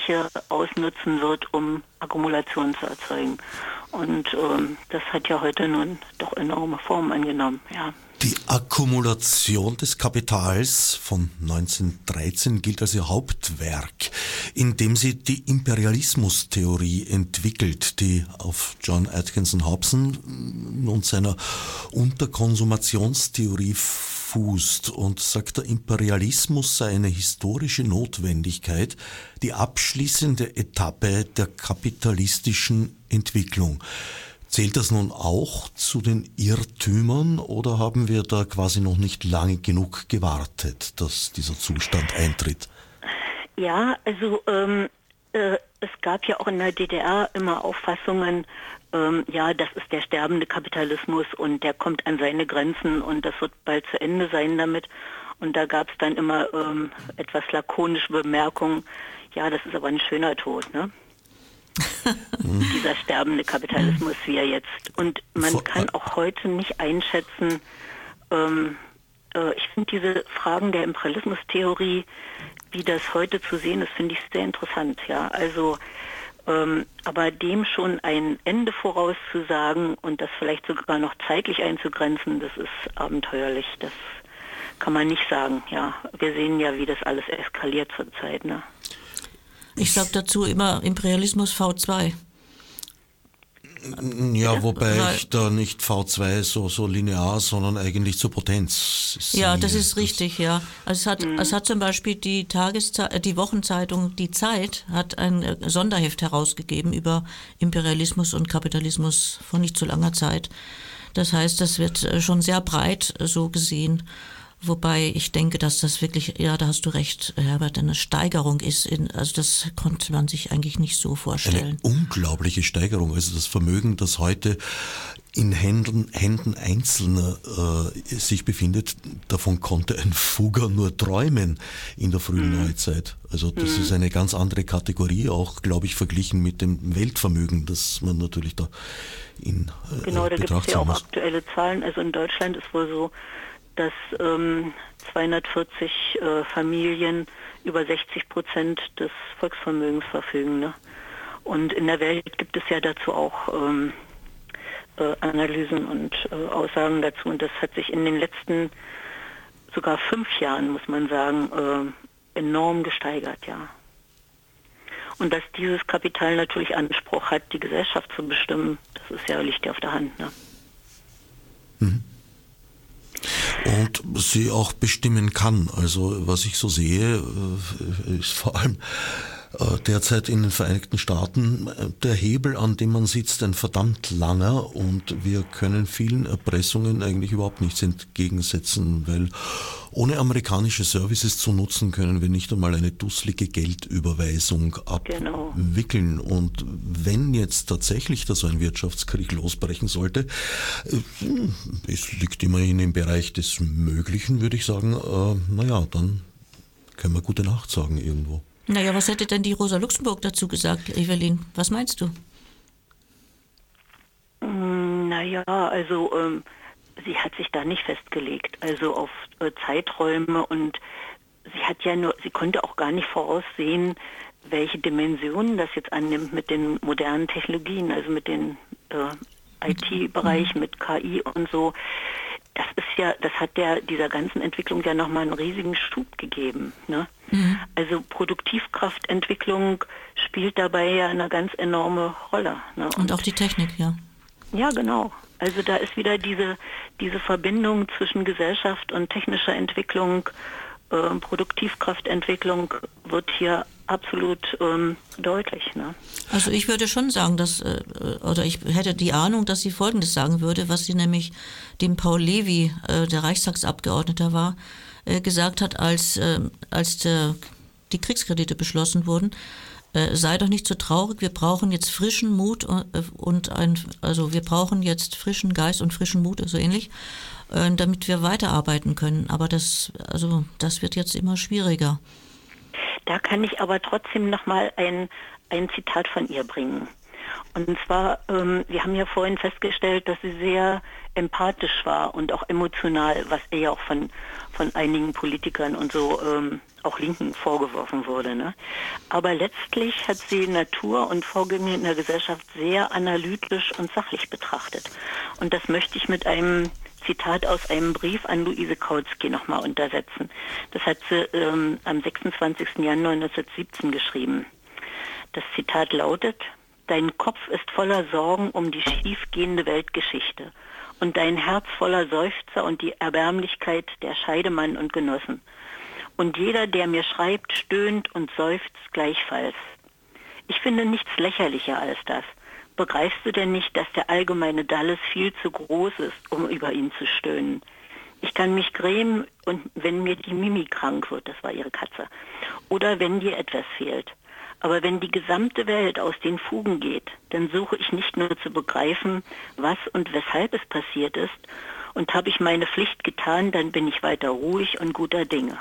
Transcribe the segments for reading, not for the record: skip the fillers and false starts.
Fläche ausnutzen wird, um Akkumulation zu erzeugen. Und das hat ja heute nun doch enorme Formen angenommen, ja. Die Akkumulation des Kapitals von 1913 gilt als ihr Hauptwerk, in dem sie die Imperialismustheorie entwickelt, die auf John Atkinson Hobson und seiner Unterkonsumationstheorie fußt und sagt, der Imperialismus sei eine historische Notwendigkeit, die abschließende Etappe der kapitalistischen Entwicklung. Zählt das nun auch zu den Irrtümern oder haben wir da quasi noch nicht lange genug gewartet, dass dieser Zustand eintritt? Ja, also es gab ja auch in der DDR immer Auffassungen, ja, das ist der sterbende Kapitalismus und der kommt an seine Grenzen und das wird bald zu Ende sein damit. Und da gab es dann immer etwas lakonische Bemerkungen, ja, das ist aber ein schöner Tod, ne? Dieser sterbende Kapitalismus, wie er jetzt. Und man kann auch heute nicht einschätzen, ich finde diese Fragen der Imperialismustheorie, wie das heute zu sehen ist, finde ich sehr interessant, ja. Also, aber dem schon ein Ende vorauszusagen und das vielleicht sogar noch zeitlich einzugrenzen, das ist abenteuerlich. Das kann man nicht sagen, ja. Wir sehen ja, wie das alles eskaliert zurzeit, ne? Ich sage dazu immer Imperialismus V2. Ja, wobei ich da nicht V2 so linear, sondern eigentlich zur Potenz sehe. Ja, das ist richtig, ja. Also es hat zum Beispiel die Wochenzeitung Die Zeit hat ein Sonderheft herausgegeben über Imperialismus und Kapitalismus vor nicht so langer Zeit. Das heißt, das wird schon sehr breit so gesehen. Wobei ich denke, dass das wirklich, ja, da hast du recht, Herbert, eine Steigerung ist. Also das konnte man sich eigentlich nicht so vorstellen. Eine unglaubliche Steigerung. Also das Vermögen, das heute in Händen Einzelner sich befindet, davon konnte ein Fugger nur träumen in der frühen Neuzeit. Also das ist eine ganz andere Kategorie, auch, glaube ich, verglichen mit dem Weltvermögen, das man natürlich da in Genau, da gibt es ja auch muss. aktuelle Zahlen. Also in Deutschland ist wohl so, dass 240 Familien über 60% des Volksvermögens verfügen. Ne? Und in der Welt gibt es ja dazu auch Analysen und Aussagen dazu. Und das hat sich in den letzten sogar 5 Jahren, muss man sagen, enorm gesteigert, ja. Und dass dieses Kapital natürlich Anspruch hat, die Gesellschaft zu bestimmen, das ist ja, liegt ja auf der Hand. Ne? Mhm. Und sie auch bestimmen kann. Also was ich so sehe, ist vor allem derzeit in den Vereinigten Staaten der Hebel, an dem man sitzt, ein verdammt langer und wir können vielen Erpressungen eigentlich überhaupt nichts entgegensetzen, weil ohne amerikanische Services zu nutzen, können wir nicht einmal eine dusselige Geldüberweisung abwickeln. Und wenn jetzt tatsächlich da so ein Wirtschaftskrieg losbrechen sollte, es liegt immerhin im Bereich des Möglichen, würde ich sagen, naja, dann können wir gute Nacht sagen irgendwo. Naja, was hätte denn die Rosa Luxemburg dazu gesagt, Evelyn? Was meinst du? Naja, also sie hat sich da nicht festgelegt, also auf Zeiträume und sie konnte auch gar nicht voraussehen, welche Dimensionen das jetzt annimmt mit den modernen Technologien, also mit den IT-Bereich, mit KI und so. Das hat dieser ganzen Entwicklung ja nochmal einen riesigen Schub gegeben. Ne? Mhm. Also Produktivkraftentwicklung spielt dabei ja eine ganz enorme Rolle. Ne? Und auch die Technik, ja. Ja, genau. Also da ist wieder diese Verbindung zwischen Gesellschaft und technischer Entwicklung, Produktivkraftentwicklung wird hier absolut deutlich. Ne? Also ich würde schon sagen, oder ich hätte die Ahnung, dass sie Folgendes sagen würde, was sie nämlich dem Paul Levy, der Reichstagsabgeordneter war, gesagt hat, als die Kriegskredite beschlossen wurden. Sei doch nicht so traurig, wir brauchen jetzt frischen Mut also wir brauchen jetzt frischen Geist und frischen Mut, so ähnlich, damit wir weiterarbeiten können. Aber das wird jetzt immer schwieriger. Da kann ich aber trotzdem nochmal ein Zitat von ihr bringen. Und zwar, wir haben ja vorhin festgestellt, dass sie sehr empathisch war und auch emotional, was ihr ja auch von einigen Politikern und so, auch Linken vorgeworfen wurde. Ne? Aber letztlich hat sie Natur und Vorgänge in der Gesellschaft sehr analytisch und sachlich betrachtet. Und das möchte ich mit einem Zitat aus einem Brief an Luise Kautsky nochmal untersetzen. Das hat sie am 26. Januar 1917 geschrieben. Das Zitat lautet: Dein Kopf ist voller Sorgen um die schiefgehende Weltgeschichte und dein Herz voller Seufzer und die Erbärmlichkeit der Scheidemann und Genossen. Und jeder, der mir schreibt, stöhnt und seufzt gleichfalls. Ich finde nichts lächerlicher als das. Begreifst du denn nicht, dass der allgemeine Dalles viel zu groß ist, um über ihn zu stöhnen? Ich kann mich grämen, und wenn mir die Mimi krank wird, das war ihre Katze, oder wenn dir etwas fehlt. Aber wenn die gesamte Welt aus den Fugen geht, dann suche ich nicht nur zu begreifen, was und weshalb es passiert ist, und habe ich meine Pflicht getan, dann bin ich weiter ruhig und guter Dinge.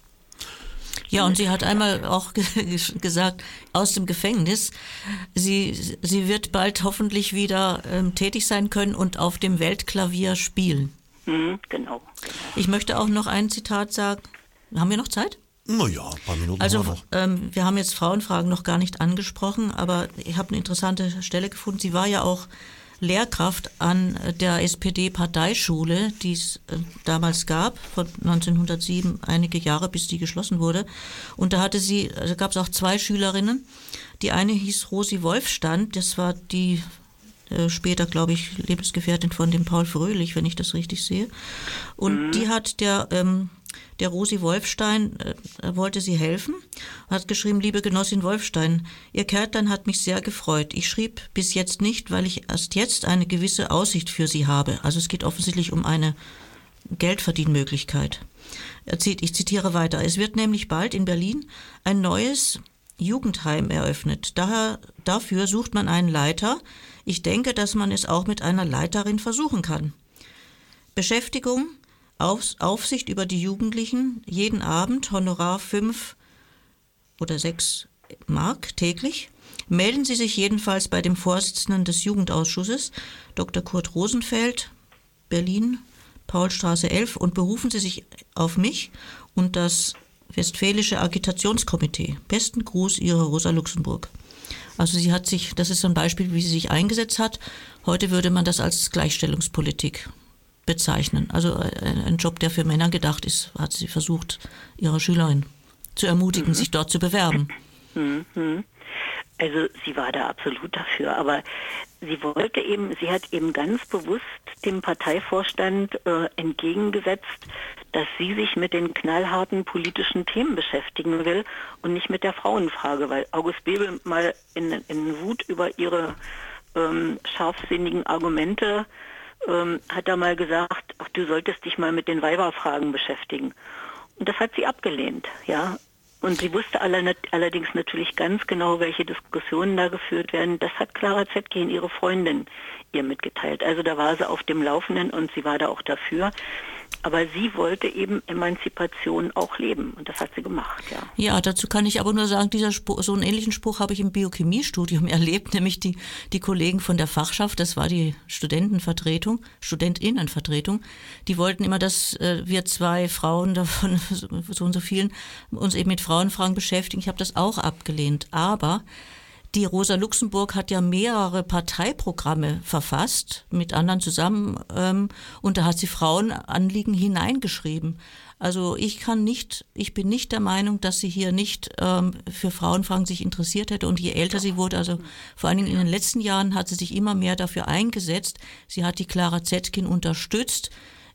Ja, und sie hat einmal auch gesagt, aus dem Gefängnis, sie wird bald hoffentlich wieder tätig sein können und auf dem Weltklavier spielen. Genau. Ich möchte auch noch ein Zitat sagen. Haben wir noch Zeit? Naja, ein paar Minuten Also noch. wir haben jetzt Frauenfragen noch gar nicht angesprochen, aber ich habe eine interessante Stelle gefunden. Sie war ja auch Lehrkraft an der SPD-Parteischule, die es damals gab, von 1907, einige Jahre, bis die geschlossen wurde. Und da gab es auch zwei Schülerinnen. Die eine hieß Rosi Wolfstein, das war die später, glaube ich, Lebensgefährtin von dem Paul Fröhlich, wenn ich das richtig sehe. Und die hat der Rosi Wolfstein wollte sie helfen, hat geschrieben: Liebe Genossin Wolfstein, Ihr Kärtlein hat mich sehr gefreut. Ich schrieb bis jetzt nicht, weil ich erst jetzt eine gewisse Aussicht für Sie habe. Also es geht offensichtlich um eine Geldverdienmöglichkeit. Ich zitiere weiter: Es wird nämlich bald in Berlin ein neues Jugendheim eröffnet. Dafür sucht man einen Leiter. Ich denke, dass man es auch mit einer Leiterin versuchen kann. Beschäftigung, Aufsicht über die Jugendlichen, jeden Abend, Honorar 5 oder 6 Mark täglich. Melden Sie sich jedenfalls bei dem Vorsitzenden des Jugendausschusses, Dr. Kurt Rosenfeld, Berlin, Paulstraße 11, und berufen Sie sich auf mich und das Westfälische Agitationskomitee. Besten Gruß, Ihre Rosa Luxemburg. Also sie hat sich, das ist so ein Beispiel, wie sie sich eingesetzt hat. Heute würde man das als Gleichstellungspolitik bezeichnen. Also ein Job, der für Männer gedacht ist, hat sie versucht, ihre Schülerin zu ermutigen, sich dort zu bewerben. Also sie war da absolut dafür, aber sie hat eben ganz bewusst dem Parteivorstand entgegengesetzt, dass sie sich mit den knallharten politischen Themen beschäftigen will und nicht mit der Frauenfrage, weil August Bebel mal in Wut über ihre scharfsinnigen Argumente hat er mal gesagt, ach, du solltest dich mal mit den Weiberfragen beschäftigen. Und das hat sie abgelehnt, ja. Und sie wusste allerdings natürlich ganz genau, welche Diskussionen da geführt werden. Das hat Clara Zetkin, ihre Freundin, ihr mitgeteilt. Also da war sie auf dem Laufenden und sie war da auch dafür. Aber sie wollte eben Emanzipation auch leben und das hat sie gemacht, ja. Ja, dazu kann ich aber nur sagen, so einen ähnlichen Spruch habe ich im Biochemiestudium erlebt, nämlich die Kollegen von der Fachschaft, das war die Studentinnenvertretung, die wollten immer, dass wir zwei Frauen davon, so und so vielen, uns eben mit Frauenfragen beschäftigen. Ich habe das auch abgelehnt, aber die Rosa Luxemburg hat ja mehrere Parteiprogramme verfasst, mit anderen zusammen, und da hat sie Frauenanliegen hineingeschrieben. Also ich bin nicht der Meinung, dass sie hier nicht für Frauenfragen sich interessiert hätte. Und je älter sie wurde, also vor allen Dingen in den letzten Jahren, hat sie sich immer mehr dafür eingesetzt. Sie hat die Clara Zetkin unterstützt,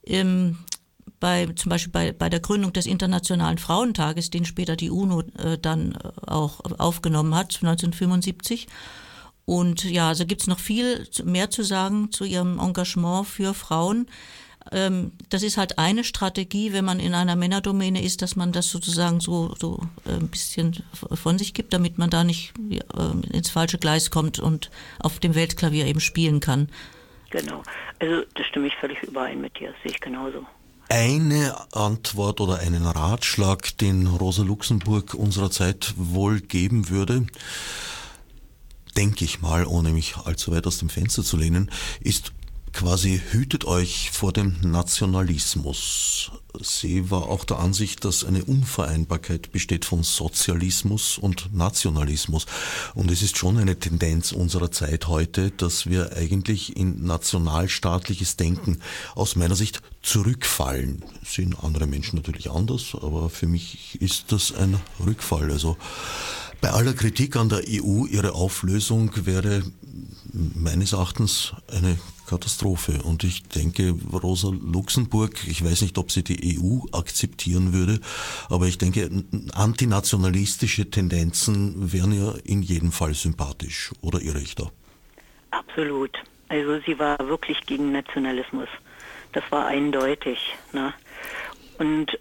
zum Beispiel bei der Gründung des Internationalen Frauentages, den später die UNO dann auch aufgenommen hat, 1975. Und ja, also gibt es noch viel mehr zu sagen zu ihrem Engagement für Frauen. Das ist halt eine Strategie, wenn man in einer Männerdomäne ist, dass man das sozusagen so ein bisschen von sich gibt, damit man da nicht ins falsche Gleis kommt und auf dem Weltklavier eben spielen kann. Genau, also da stimme ich völlig überein mit dir, das sehe ich genauso. Eine Antwort oder einen Ratschlag, den Rosa Luxemburg unserer Zeit wohl geben würde: denke ich mal, ohne mich allzu weit aus dem Fenster zu lehnen, ist quasi: hütet euch vor dem Nationalismus. Sie war auch der Ansicht, dass eine Unvereinbarkeit besteht von Sozialismus und Nationalismus. Und es ist schon eine Tendenz unserer Zeit heute, dass wir eigentlich in nationalstaatliches Denken aus meiner Sicht zurückfallen. Sehen andere Menschen natürlich anders, aber für mich ist das ein Rückfall. Also bei aller Kritik an der EU, ihre Auflösung wäre meines Erachtens eine Katastrophe. Und ich denke, Rosa Luxemburg, ich weiß nicht, ob sie die EU akzeptieren würde, aber ich denke, antinationalistische Tendenzen wären ja in jedem Fall sympathisch. Oder irre ich da? Absolut. Also sie war wirklich gegen Nationalismus. Das war eindeutig. Ne? Und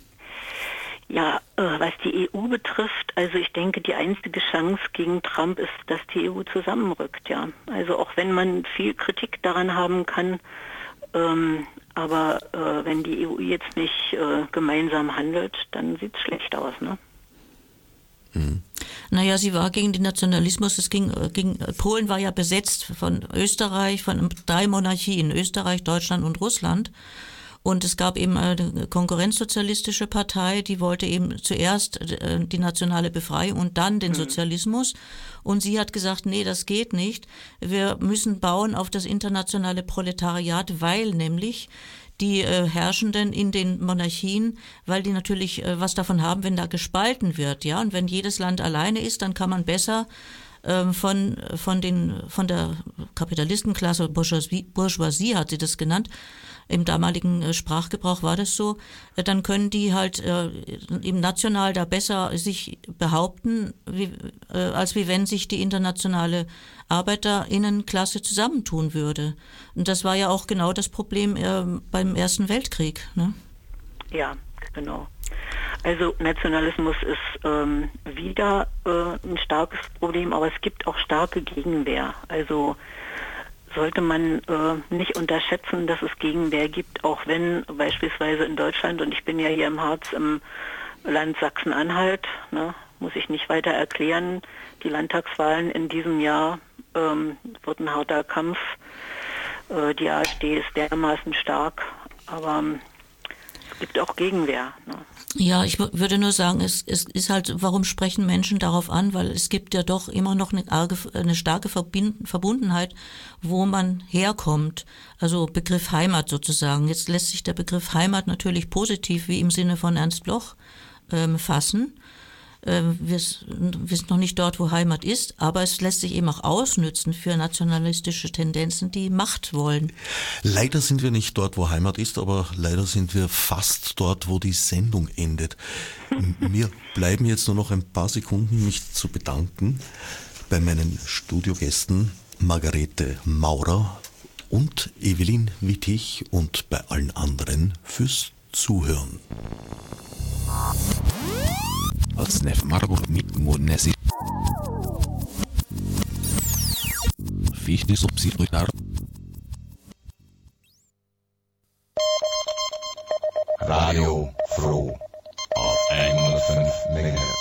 was die EU betrifft, also ich denke, die einzige Chance gegen Trump ist, dass die EU zusammenrückt, ja. Also auch wenn man viel Kritik daran haben kann, aber wenn die EU jetzt nicht gemeinsam handelt, dann sieht es schlecht aus, ne? Naja, sie war gegen den Nationalismus. Polen war ja besetzt von Österreich, von 3 Monarchien, Österreich, Deutschland und Russland. Und es gab eben eine konkurrenzsozialistische Partei, die wollte eben zuerst die nationale Befreiung und dann den Sozialismus. Und sie hat gesagt, nee, das geht nicht. Wir müssen bauen auf das internationale Proletariat, weil nämlich die Herrschenden in den Monarchien, weil die natürlich was davon haben, wenn da gespalten wird, ja. Und wenn jedes Land alleine ist, dann kann man besser von der Kapitalistenklasse, Bourgeoisie hat sie das genannt, im damaligen Sprachgebrauch war das so, dann können die halt eben national da besser sich behaupten, als wenn sich die internationale Arbeiterinnenklasse zusammentun würde. Und das war ja auch genau das Problem beim Ersten Weltkrieg. Ne? Ja, genau. Also Nationalismus ist wieder ein starkes Problem, aber es gibt auch starke Gegenwehr. Also sollte man nicht unterschätzen, dass es Gegenwehr gibt, auch wenn beispielsweise in Deutschland, und ich bin ja hier im Harz im Land Sachsen-Anhalt, ne, muss ich nicht weiter erklären, die Landtagswahlen in diesem Jahr wird ein harter Kampf. Die AfD ist dermaßen stark, aber es gibt auch Gegenwehr. Ne? Ja, ich würde nur sagen, es ist halt, warum sprechen Menschen darauf an? Weil es gibt ja doch immer noch eine starke Verbundenheit, wo man herkommt. Also Begriff Heimat sozusagen. Jetzt lässt sich der Begriff Heimat natürlich positiv, wie im Sinne von Ernst Bloch, fassen. Wir sind noch nicht dort, wo Heimat ist, aber es lässt sich eben auch ausnützen für nationalistische Tendenzen, die Macht wollen. Leider sind wir nicht dort, wo Heimat ist, aber leider sind wir fast dort, wo die Sendung endet. Mir bleiben jetzt nur noch ein paar Sekunden, mich zu bedanken bei meinen Studiogästen Margarete Maurer und Evelyn Wittig und bei allen anderen fürs Zuhören. Snef Margot Nesi Fichte subsidiar Radio Froh auf 105 MHz.